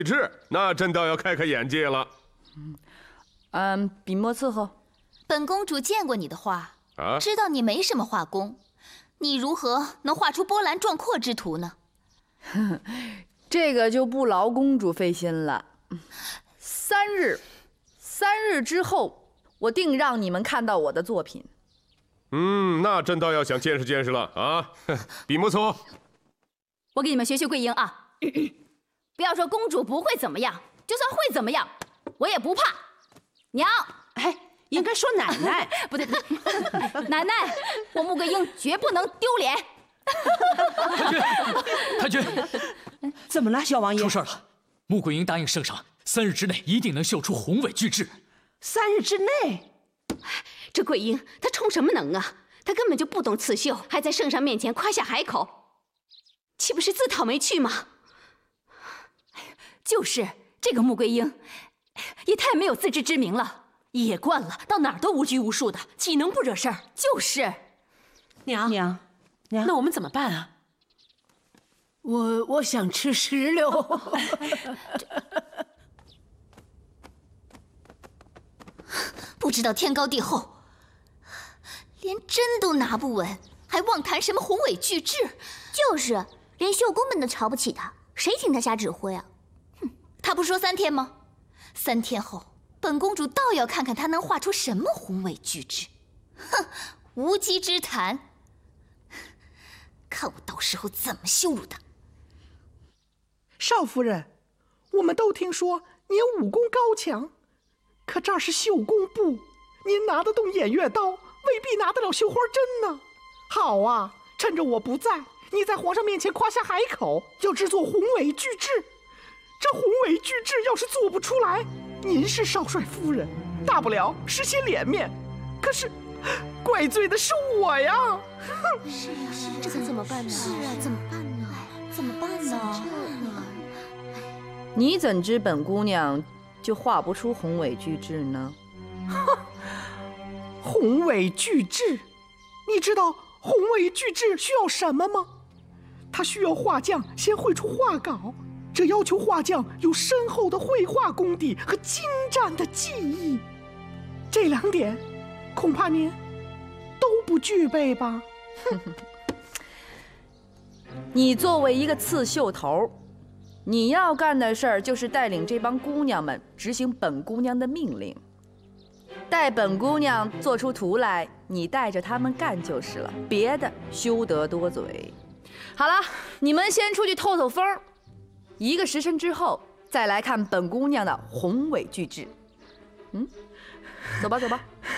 制，那真倒要开开眼界了。 笔墨伺候。 本公主见过你的画，知道你没什么画功，你如何能画出波澜壮阔之图呢？ 这个就不劳公主费心了。3日之后，我定让你们看到我的作品。 那真倒要想见识见识了啊！笔墨伺候。 我给你们学桂英啊，不要说公主不会怎么样，就算会怎么样，我也不怕。娘， 哎，应该说奶奶。 不对，奶奶，我穆桂英绝不能丢脸。 太君， 怎么了，小王爷？ 出事了！穆桂英答应圣上，3日之内一定能绣出宏伟巨制。 3日之内？ 这桂英她充什么能啊？她根本就不懂刺绣，还在圣上面前夸下海口，岂不是自讨没趣吗？就是这个穆桂英，也太没有自知之明了，野惯了，到哪儿都无拘无束的，岂能不惹事儿？就是。 娘， 那我们怎么办啊？我想吃石榴。 不知道天高地厚，连针都拿不稳，还妄谈什么宏伟巨制？ 就是，连绣工们都瞧不起他，谁听他瞎指挥啊？ 他不说3天吗？3天后，本公主倒要看看他能画出什么宏伟巨制。哼，无稽之谈！看我到时候怎么羞辱他！ 少夫人，我们都听说您武功高强，可这儿是绣工部，您拿得动偃月刀，未必拿得了绣花针呢。好啊，趁着我不在，你在皇上面前夸下海口，要制作宏伟巨制。这宏伟巨制要是做不出来，您是少帅夫人，大不了失些脸面，可是怪罪的是我呀。 是啊，这可怎么办呢？是啊，怎么办呢？怎么办呢？ 你怎知本姑娘就画不出宏伟巨制呢？ 宏伟巨制，你知道宏伟巨制需要什么吗？它需要画匠先绘出画稿，这要求画匠有深厚的绘画功底和精湛的技艺。这2点，恐怕您都不具备吧？ 你作为一个刺绣头，你要干的事儿就是带领这帮姑娘们执行本姑娘的命令，待本姑娘做出图来，你带着她们干就是了，别的休得多嘴。好了，你们先出去透透风，1个时辰之后再来看本姑娘的宏伟巨制。走吧，走吧。